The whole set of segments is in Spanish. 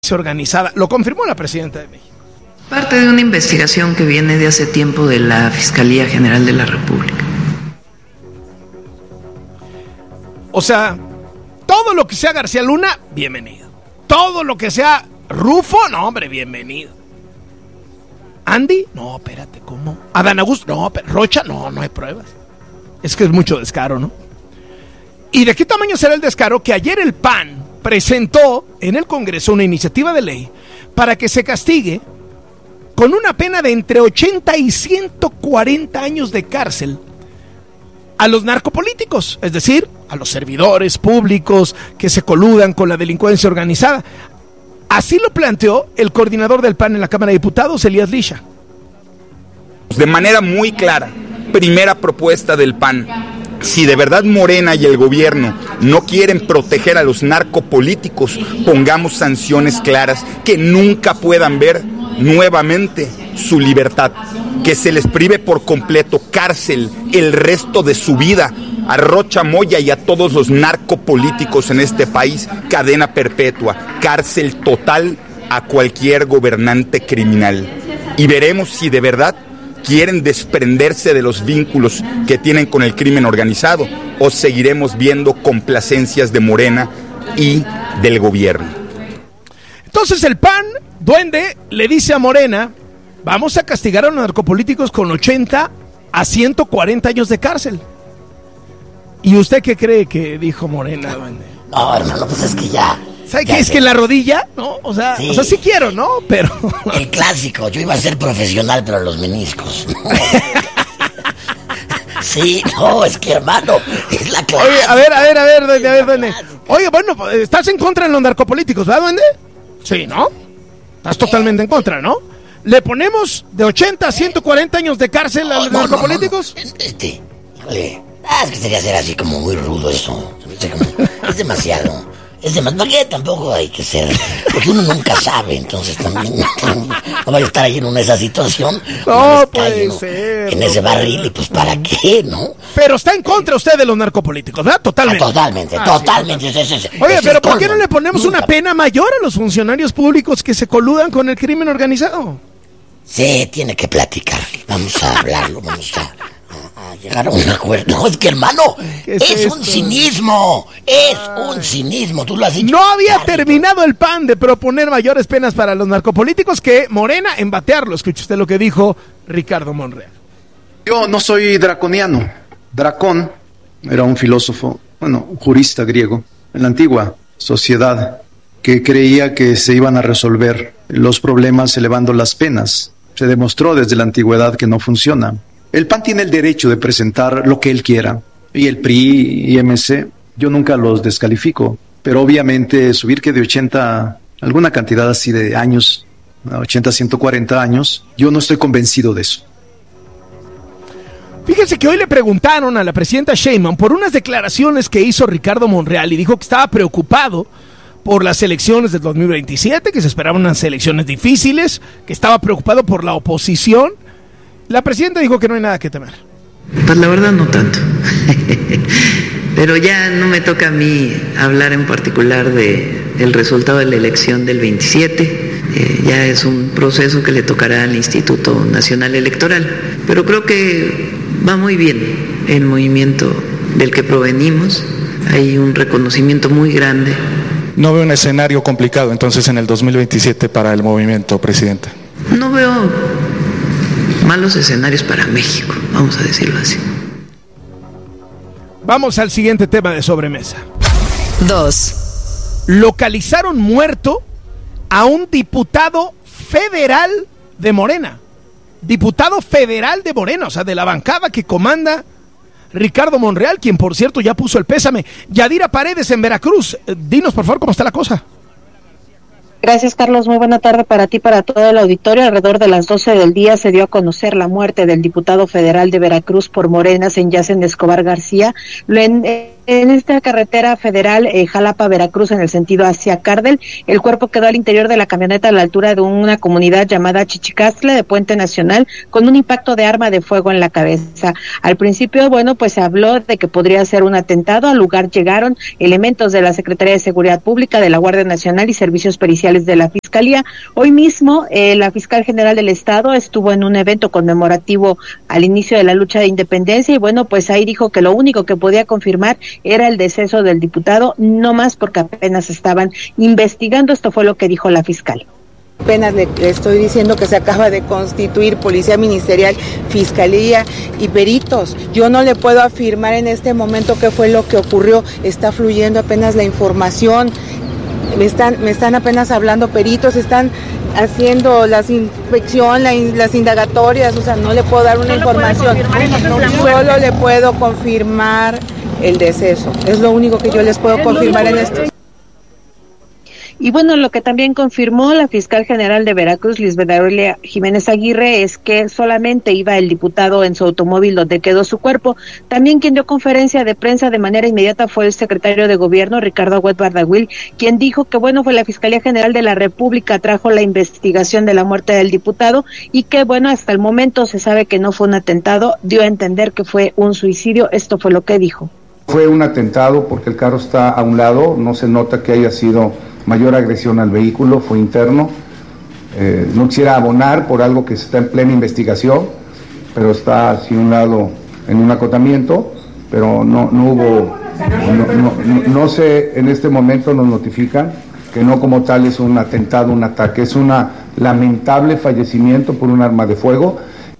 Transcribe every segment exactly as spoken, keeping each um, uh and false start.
organizada, lo confirmó la presidenta de México. Parte de una investigación que viene de hace tiempo de la Fiscalía General de la República. O sea, todo lo que sea García Luna, bienvenido. Todo lo que sea Rufo, no hombre, bienvenido. Andy, no, espérate, ¿cómo? Adán Augusto, no, Rocha, no, no hay pruebas. Es que es mucho descaro, ¿no? ¿Y de qué tamaño será el descaro? Que ayer el P A N presentó en el Congreso una iniciativa de ley para que se castigue con una pena de entre ochenta y ciento cuarenta años de cárcel a los narcopolíticos, es decir, a los servidores públicos que se coludan con la delincuencia organizada. Así lo planteó el coordinador del P A N en la Cámara de Diputados, Elías Lisha. De manera muy clara, primera propuesta del P A N. Si de verdad Morena y el gobierno no quieren proteger a los narcopolíticos, pongamos sanciones claras que nunca puedan ver nuevamente su libertad, que se les prive por completo, cárcel el resto de su vida, a Rocha Moya y a todos los narcopolíticos en este país, cadena perpetua, cárcel total a cualquier gobernante criminal. Y veremos si de verdad quieren desprenderse de los vínculos que tienen con el crimen organizado o seguiremos viendo complacencias de Morena y del gobierno. Entonces el P A N, duende, le dice a Morena, vamos a castigar a los narcopolíticos con ochenta a ciento cuarenta años de cárcel. ¿Y usted qué cree que dijo Morena, duende? No, hermano, pues es que ya... ¿Sabe qué es que en la rodilla? ¿No? O sea, sí. o sea, sí quiero, ¿no? Pero... El clásico, yo iba a ser profesional, pero los meniscos. Sí, no, es que, hermano, es la clase. Oye, a ver, a ver, a ver, duende, a ver, duende. Oye, bueno, estás en contra de los narcopolíticos, ¿verdad, duende? Sí, ¿no? Estás totalmente en contra, ¿no? ¿Le ponemos de ochenta a ciento cuarenta años de cárcel a los no, narcopolíticos? No, no, no. Este, híjole, ah, es que sería ser así como muy rudo eso. Es demasiado. Es demasiado. ¿Para qué? Tampoco hay que ser. Porque uno nunca sabe, entonces también no vaya a estar ahí en una esa situación. No puede uno ser. En no ese puede. barril, y pues ¿para qué, no? Pero está en contra usted de los narcopolíticos, ¿verdad? Totalmente. Ah, totalmente, ah, totalmente. Sí, es, es, es, Oye, es pero ¿por qué no le ponemos nunca. una pena mayor a los funcionarios públicos que se coludan con el crimen organizado? Sí, tiene que platicar. Vamos a hablarlo, vamos a... a llegar a un acuerdo. No, es que, hermano, es, es un cinismo. Es Ay. un cinismo, tú lo has dicho. No había Claro. terminado el P A N de proponer mayores penas para los narcopolíticos que Morena en batearlo. Escuche usted lo que dijo Ricardo Monreal. Yo no soy draconiano. Dracón era un filósofo, bueno, un jurista griego en la antigua sociedad que creía que se iban a resolver los problemas elevando las penas. Se demostró desde la antigüedad que no funciona. El P A N tiene el derecho de presentar lo que él quiera, y el P R I y M C, yo nunca los descalifico, pero obviamente subir que de ochenta, alguna cantidad así de años, ochenta a ciento cuarenta años, yo no estoy convencido de eso. Fíjense que hoy le preguntaron a la presidenta Sheinbaum por unas declaraciones que hizo Ricardo Monreal y dijo que estaba preocupado por las elecciones del dos mil veintisiete, que se esperaban unas elecciones difíciles, que estaba preocupado por la oposición. La presidenta dijo que no hay nada que temer. Pues la verdad no tanto. Pero ya no me toca a mí hablar en particular de el resultado de la elección del veintisiete. Eh, ya es un proceso que le tocará al Instituto Nacional Electoral. Pero creo que va muy bien el movimiento del que provenimos. Hay un reconocimiento muy grande. No veo un escenario complicado entonces en el dos mil veintisiete para el movimiento, presidenta. No veo malos escenarios para México, vamos a decirlo así. Vamos al siguiente tema de sobremesa. Dos. Localizaron muerto a un diputado federal de Morena. Diputado federal de Morena, o sea, de la bancada que comanda Ricardo Monreal, quien por cierto ya puso el pésame. Yadira Paredes en Veracruz. Dinos por favor cómo está la cosa. Gracias, Carlos. Muy buena tarde para ti, para todo el auditorio. Alrededor de las doce del día se dio a conocer la muerte del diputado federal de Veracruz por Morena, Senyacen Escobar García. Lo en, eh, en esta carretera federal eh, Jalapa-Veracruz en el sentido hacia Cardel. El cuerpo quedó al interior de la camioneta a la altura de una comunidad llamada Chichicastle de Puente Nacional con un impacto de arma de fuego en la cabeza. Al principio, bueno, pues se habló de que podría ser un atentado. Al lugar llegaron elementos de la Secretaría de Seguridad Pública, de la Guardia Nacional y servicios periciales de la Fiscalía. Hoy mismo, eh, la Fiscal General del Estado estuvo en un evento conmemorativo al inicio de la lucha de independencia y bueno, pues ahí dijo que lo único que podía confirmar era el deceso del diputado, no más porque apenas estaban investigando. Esto fue lo que dijo la fiscal. Apenas le, le estoy diciendo que se acaba de constituir Policía Ministerial, Fiscalía y peritos. Yo no le puedo afirmar en este momento qué fue lo que ocurrió. Está fluyendo apenas la información. Me están, me están apenas hablando peritos, están haciendo la inspección, la, las indagatorias, o sea, no le puedo dar una información. Solo le puedo confirmar el deceso. Es lo único que yo les puedo confirmar en esto. Y bueno, lo que también confirmó la fiscal general de Veracruz, Lisbeth Aurelia Jiménez Aguirre, es que solamente iba el diputado en su automóvil donde quedó su cuerpo. También quien dio conferencia de prensa de manera inmediata fue el secretario de Gobierno, Ricardo Agüed Bardagüil, quien dijo que bueno, fue la Fiscalía General de la República trajo la investigación de la muerte del diputado y que bueno, hasta el momento se sabe que no fue un atentado, dio a entender que fue un suicidio. Esto fue lo que dijo. Fue un atentado porque el carro está a un lado, no se nota que haya sido mayor agresión al vehículo, fue interno. Eh, no quisiera abonar por algo que está en plena investigación, pero está así un lado en un acotamiento, pero no, no hubo, no, no, no, no sé, en este momento nos notifican que no como tal es un atentado, un ataque, es un lamentable fallecimiento por un arma de fuego.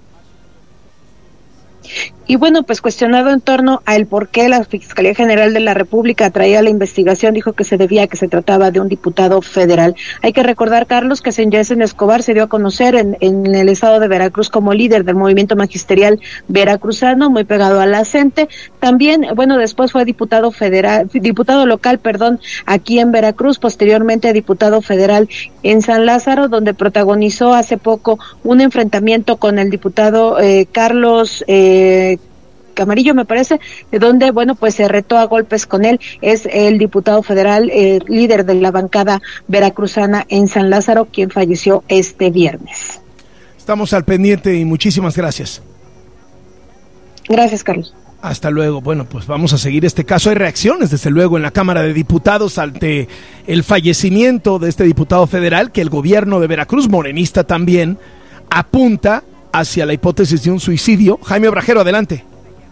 Y bueno, pues cuestionado en torno al por qué la Fiscalía General de la República traía la investigación, dijo que se debía a que se trataba de un diputado federal. Hay que recordar, Carlos, que Sanjesen Escobar se dio a conocer en, en el estado de Veracruz como líder del movimiento magisterial veracruzano, muy pegado a la CENTE. También, bueno, después fue diputado federal, diputado local, perdón, aquí en Veracruz, posteriormente diputado federal en San Lázaro, donde protagonizó hace poco un enfrentamiento con el diputado eh, Carlos eh, Camarillo, me parece, de donde, bueno, pues se retó a golpes con él. Es el diputado federal, eh, líder de la bancada veracruzana en San Lázaro, quien falleció este viernes. Estamos al pendiente y muchísimas gracias. Gracias, Carlos. Hasta luego. Bueno, pues vamos a seguir este caso. Hay reacciones, desde luego, en la Cámara de Diputados ante el fallecimiento de este diputado federal, que el gobierno de Veracruz, morenista también, apunta hacia la hipótesis de un suicidio. Jaime Obrajero, adelante.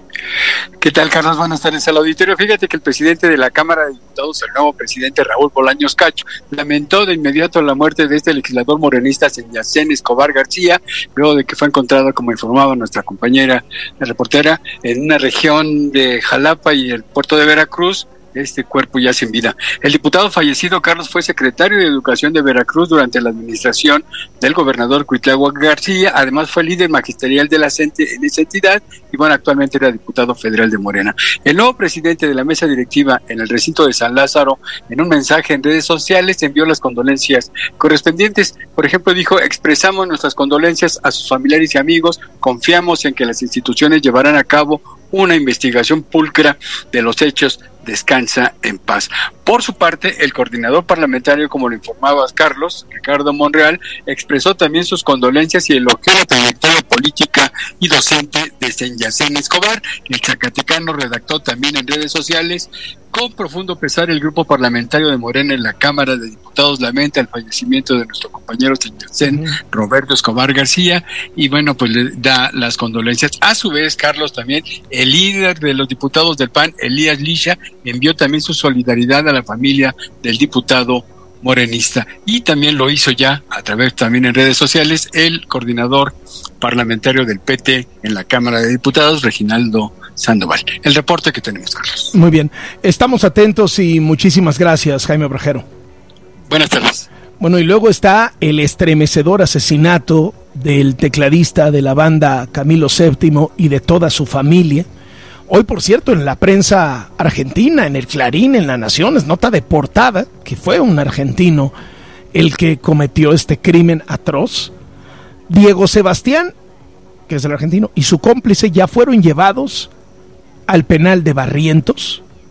¿Qué tal, Carlos? Buenas tardes al auditorio. Fíjate que el presidente de la Cámara de Diputados, el nuevo presidente Raúl Bolaños Cacho, lamentó de inmediato la muerte de este legislador morenista Sanjesen Escobar García, luego de que fue encontrado, como informaba nuestra compañera la reportera, en una región de Jalapa y el puerto de Veracruz. Este cuerpo ya sin vida. El diputado fallecido, Carlos, fue secretario de Educación de Veracruz durante la administración del gobernador Cuitláhuac García. Además fue líder magisterial de la CENTE en esa entidad y bueno, actualmente era diputado federal de Morena. El nuevo presidente de la mesa directiva en el recinto de San Lázaro, en un mensaje en redes sociales, envió las condolencias correspondientes. Por ejemplo, dijo: expresamos nuestras condolencias a sus familiares y amigos, confiamos en que las instituciones llevarán a cabo una investigación pulcra de los hechos, descansa en paz. Por su parte, el coordinador parlamentario, como lo informaba Carlos, Ricardo Monreal, expresó también sus condolencias y elogió la trayectoria política y docente de Sanjesen Escobar. El zacatecano redactó también en redes sociales: con profundo pesar, el grupo parlamentario de Morena en la Cámara de Diputados lamenta el fallecimiento de nuestro compañero Sanjesen uh-huh. Roberto Escobar García, y bueno, pues le da las condolencias. A su vez, Carlos, también el líder de los diputados del P A N, Elías Lisha, envió también su solidaridad a la familia del diputado morenista, y también lo hizo ya a través también en redes sociales el coordinador parlamentario del P T en la Cámara de Diputados, Reginaldo Sandoval. El reporte que tenemos, Carlos. Muy bien, estamos atentos y muchísimas gracias, Jaime Obrajero. Buenas tardes. Bueno, y luego está el estremecedor asesinato del tecladista de la banda Camilo séptimo y de toda su familia. Hoy, por cierto, en la prensa argentina, en el Clarín, en La Nación, es nota de portada que fue un argentino el que cometió este crimen atroz. Diego Sebastián, que es el argentino, y su cómplice ya fueron llevados al penal de Barrientos.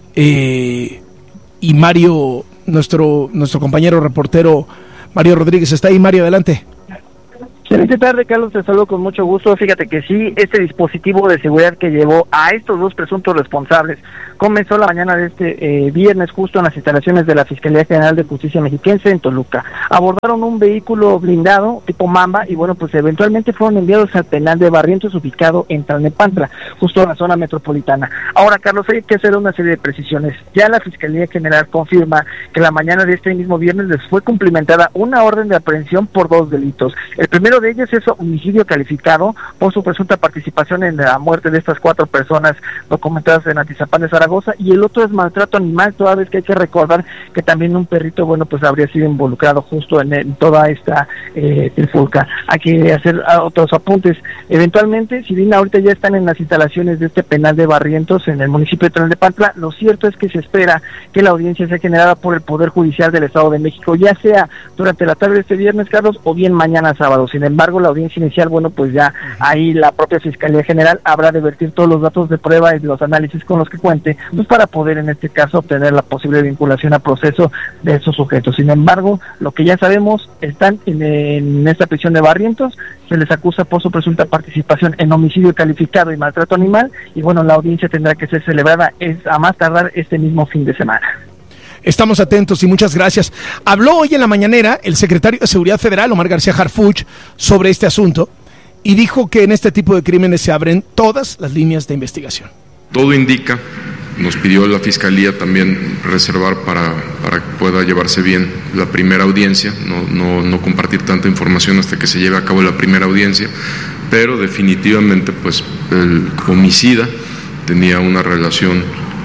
eh, y Mario, nuestro, nuestro compañero reportero Mario Rodríguez está ahí. Mario, adelante. Excelente tarde, Carlos, te saludo con mucho gusto. Fíjate que sí, este dispositivo de seguridad que llevó a estos dos presuntos responsables comenzó la mañana de este eh, viernes justo en las instalaciones de la Fiscalía General de Justicia Mexiquense en Toluca. Abordaron un vehículo blindado tipo Mamba y bueno, pues eventualmente fueron enviados al penal de Barrientos ubicado en Tlalnepantla, justo en la zona metropolitana. Ahora, Carlos, hay que hacer una serie de precisiones. Ya la Fiscalía General confirma que la mañana de este mismo viernes les fue cumplimentada una orden de aprehensión por dos delitos. El primero de ellos es homicidio calificado por su presunta participación en la muerte de estas cuatro personas documentadas en Atizapán de Zaragoza, y el otro es maltrato animal, toda vez que hay que recordar que también un perrito, bueno, pues habría sido involucrado justo en, en toda esta eh, trifulca. Hay que hacer otros apuntes. Eventualmente, si bien ahorita ya están en las instalaciones de este penal de Barrientos en el municipio de Tlalnepantla, lo cierto es que se espera que la audiencia sea generada por el Poder Judicial del Estado de México, ya sea durante la tarde de este viernes, Carlos, o bien mañana sábado. Sin embargo, la audiencia inicial, bueno, pues ya ahí la propia Fiscalía General habrá de vertir todos los datos de prueba y los análisis con los que cuente, pues para poder en este caso obtener la posible vinculación a proceso de esos sujetos. Sin embargo, lo que ya sabemos, están en, en esta prisión de Barrientos, se les acusa por su presunta participación en homicidio calificado y maltrato animal, y bueno, la audiencia tendrá que ser celebrada es a más tardar este mismo fin de semana. Estamos atentos y muchas gracias. Habló hoy en la mañanera el secretario de Seguridad Federal, Omar García Harfuch, sobre este asunto y dijo que en este tipo de crímenes se abren todas las líneas de investigación. Todo indica, nos pidió la Fiscalía también reservar para, para que pueda llevarse bien la primera audiencia, no, no, no compartir tanta información hasta que se lleve a cabo la primera audiencia, pero definitivamente pues el homicida tenía una relación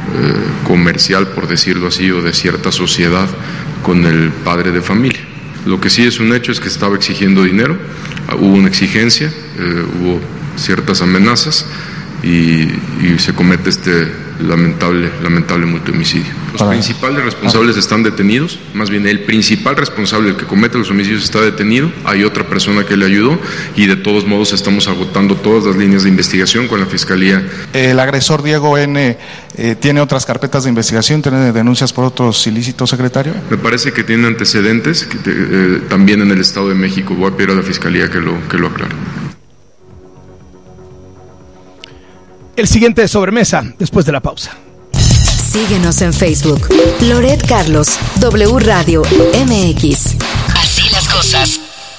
Eh, comercial, por decirlo así, o de cierta sociedad con el padre de familia. Lo que sí es un hecho es que estaba exigiendo dinero, uh, hubo una exigencia, eh, hubo ciertas amenazas y, y se comete este lamentable, lamentable multihomicidio. Los ah, principales responsables ah. están detenidos, más bien el principal responsable, el que comete los homicidios, está detenido, hay otra persona que le ayudó y de todos modos estamos agotando todas las líneas de investigación con la Fiscalía. El agresor Diego N. Eh, ¿tiene otras carpetas de investigación, tiene denuncias por otros ilícitos, secretario? Me parece que tiene antecedentes que te, eh, también en el Estado de México. Voy a pedir a la Fiscalía que lo, que lo aclare. El siguiente de sobremesa, después de la pausa. Síguenos en Facebook. Loret Carlos, W Radio M X. Así las cosas.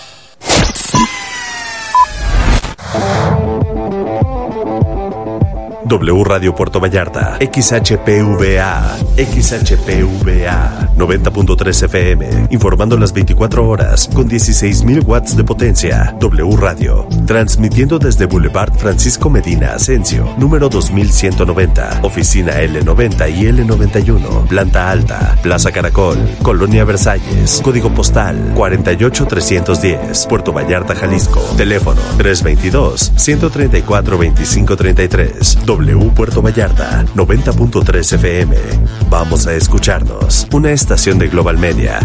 W Radio Puerto Vallarta, X H P V A, X H P V A, noventa punto tres F M, informando las veinticuatro horas, con dieciséis mil watts de potencia. W Radio, transmitiendo desde Boulevard Francisco Medina Asensio, número dos mil ciento noventa, oficina L noventa y L noventa y uno, planta alta, Plaza Caracol, Colonia Versalles, código postal cuarenta y ocho trescientos diez, Puerto Vallarta, Jalisco, teléfono tres veintidós, ciento treinta y cuatro, veinticinco treinta y tres. W Puerto Vallarta, noventa punto tres F M. Vamos a escucharnos. Una estación de Global Media.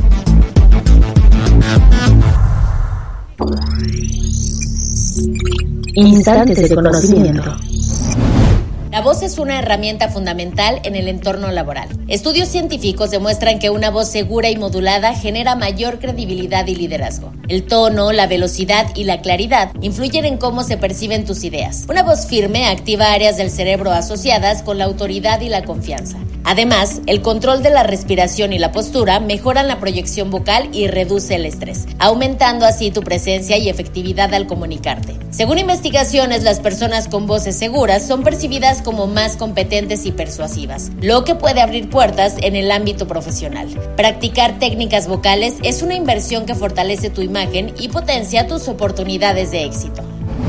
Instantes de conocimiento. La voz es una herramienta fundamental en el entorno laboral. Estudios científicos demuestran que una voz segura y modulada genera mayor credibilidad y liderazgo. El tono, la velocidad y la claridad influyen en cómo se perciben tus ideas. Una voz firme activa áreas del cerebro asociadas con la autoridad y la confianza. Además, el control de la respiración y la postura mejoran la proyección vocal y reduce el estrés, aumentando así tu presencia y efectividad al comunicarte. Según investigaciones, las personas con voces seguras son percibidas como más competentes y persuasivas, lo que puede abrir puertas en el ámbito profesional. Practicar técnicas vocales es una inversión que fortalece tu imagen y potencia tus oportunidades de éxito.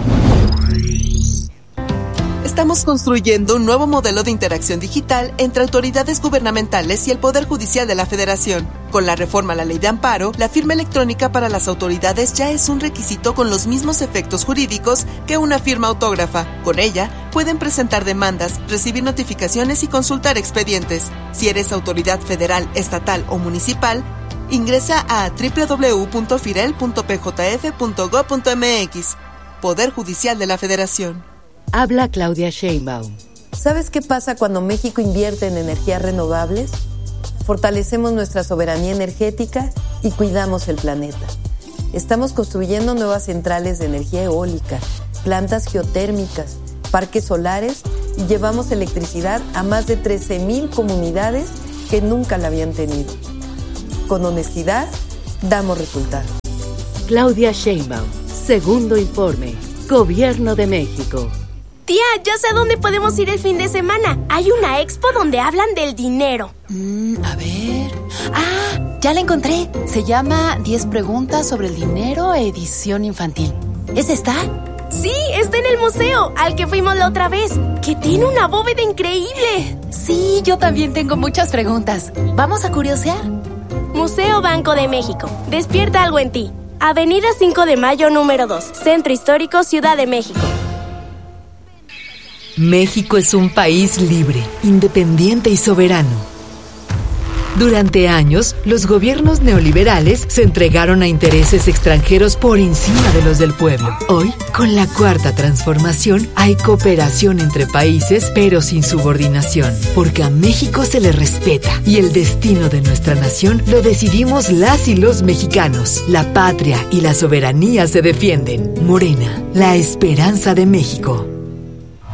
Estamos construyendo un nuevo modelo de interacción digital entre autoridades gubernamentales y el Poder Judicial de la Federación. Con la reforma a la Ley de Amparo, la firma electrónica para las autoridades ya es un requisito con los mismos efectos jurídicos que una firma autógrafa. Con ella, pueden presentar demandas, recibir notificaciones y consultar expedientes. Si eres autoridad federal, estatal o municipal, ingresa a doble u doble u doble u punto firel punto p j f punto gob punto m x. Poder Judicial de la Federación. Habla Claudia Sheinbaum. ¿Sabes qué pasa cuando México invierte en energías renovables? Fortalecemos nuestra soberanía energética y cuidamos el planeta. Estamos construyendo nuevas centrales de energía eólica, plantas geotérmicas, parques solares y llevamos electricidad a más de trece mil comunidades que nunca la habían tenido. Con honestidad, damos resultados. Claudia Sheinbaum, segundo informe, Gobierno de México. Tía, ya sé a dónde podemos ir el fin de semana. Hay una expo donde hablan del dinero. Mm, a ver... ¡Ah! Ya la encontré. Se llama diez preguntas sobre el dinero, edición infantil. ¿Es esta? Sí, está en el museo, al que fuimos la otra vez, que tiene una bóveda increíble. Sí, yo también tengo muchas preguntas. ¿Vamos a curiosear? Museo Banco de México. Despierta algo en ti. Avenida cinco de Mayo, número dos. Centro Histórico, Ciudad de México. México es un país libre, independiente y soberano. Durante años, los gobiernos neoliberales se entregaron a intereses extranjeros por encima de los del pueblo. Hoy, con la Cuarta Transformación, hay cooperación entre países, pero sin subordinación, porque a México se le respeta y el destino de nuestra nación lo decidimos las y los mexicanos. La patria y la soberanía se defienden. Morena, la esperanza de México.